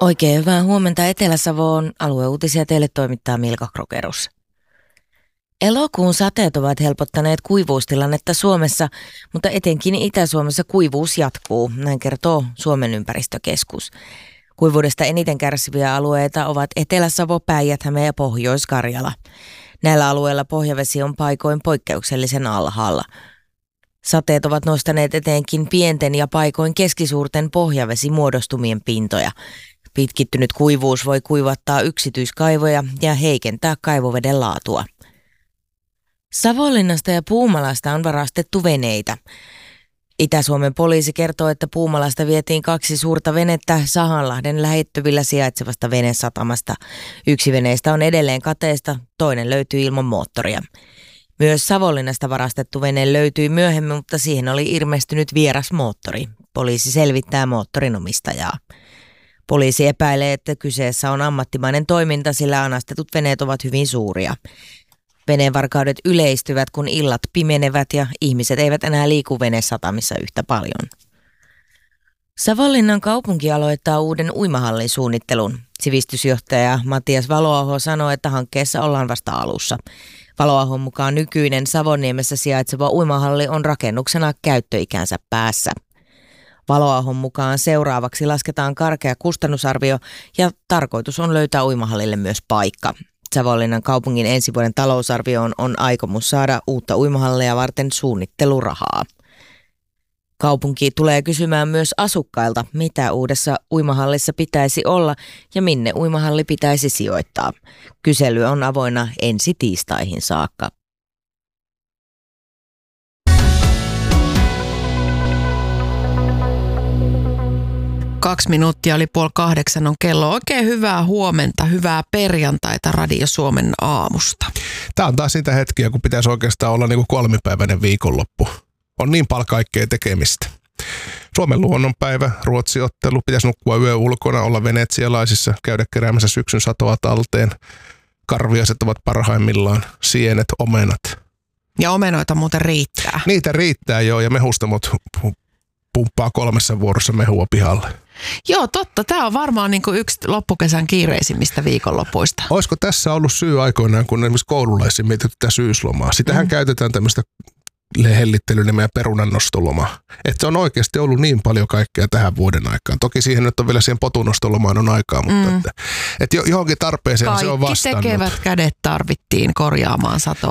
Oikein hyvää huomenta Etelä-Savoon. Alueuutisia teille toimittaa Milka Krokerus. Elokuun sateet ovat helpottaneet kuivuustilannetta Suomessa, mutta etenkin Itä-Suomessa kuivuus jatkuu, näin kertoo Suomen ympäristökeskus. Kuivuudesta eniten kärsiviä alueita ovat Etelä-Savo, Päijät-Häme ja Pohjois-Karjala. Näillä alueilla pohjavesi on paikoin poikkeuksellisen alhaalla. Sateet ovat nostaneet etenkin pienten ja paikoin keskisuurten pohjavesimuodostumien pintoja. Pitkittynyt kuivuus voi kuivattaa yksityiskaivoja ja heikentää kaivoveden laatua. Savonlinnasta ja Puumalasta on varastettu veneitä. Itä-Suomen poliisi kertoo, että Puumalasta vietiin 2 suurta venettä Sahanlahden lähettyvillä sijaitsevasta venesatamasta. Yksi veneistä on edelleen kateesta, toinen löytyy ilman moottoria. Myös Savonlinnasta varastettu vene löytyi myöhemmin, mutta siihen oli ilmestynyt vieras moottori. Poliisi selvittää moottorin omistajaa. Poliisi epäilee, että kyseessä on ammattimainen toiminta, sillä anastetut veneet ovat hyvin suuria. Veneenvarkaudet yleistyvät, kun illat pimenevät ja ihmiset eivät enää liiku venesatamissa yhtä paljon. Savonlinnan kaupunki aloittaa uuden uimahallin suunnittelun. Sivistysjohtaja Matias Valoaho sanoi, että hankkeessa ollaan vasta alussa. Valoahon mukaan nykyinen Savonniemessä sijaitseva uimahalli on rakennuksena käyttöikänsä päässä. Valoahon mukaan seuraavaksi lasketaan karkea kustannusarvio ja tarkoitus on löytää uimahallille myös paikka. Savonlinnan kaupungin ensi vuoden talousarvioon on aikomus saada uutta uimahallia varten suunnittelurahaa. Kaupunki tulee kysymään myös asukkailta, mitä uudessa uimahallissa pitäisi olla ja minne uimahalli pitäisi sijoittaa. Kysely on avoinna ensi tiistaihin saakka. Kaksi minuuttia oli 7:30 on kello. Oikein hyvää huomenta, hyvää perjantaita Radio Suomen aamusta. Tämä on taas sitä hetkiä, kun pitäisi oikeastaan olla niin kuin 3-päiväinen viikonloppu. On niin paljon kaikkea tekemistä. Suomen luonnonpäivä, Ruotsi-ottelu, pitäisi nukkua yö ulkona, olla venetsialaisissa, käydä keräämässä syksyn satoa talteen. Karviaiset ovat parhaimmillaan, sienet, omenat. Ja omenoita muuten riittää. Niitä riittää joo, ja mehustamot pumppaa 3 vuorossa mehua pihalle. Joo, totta. Tämä on varmaan niin kuin yksi loppukesän kiireisimmistä viikonlopuista. Olisiko tässä ollut syy aikoinaan, kun esimerkiksi koululaisiin mietitty tätä syyslomaa? Sitähän käytetään tämmöistä hellittelynimeä perunannostolomaa. Että se on oikeasti ollut niin paljon kaikkea tähän vuoden aikaan. Toki siihen nyt on vielä siihen potunostolomaan on aikaa, mutta että johonkin tarpeeseen se on vastannut. Kaikki tekevät kädet tarvittiin korjaamaan satoa